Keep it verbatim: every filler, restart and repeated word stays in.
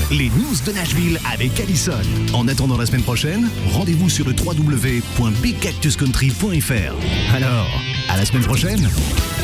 les news de Nashville avec Allison. En attendant la semaine prochaine, rendez-vous sur le w w w point big cactus country point f r. Alors, à la semaine prochaine.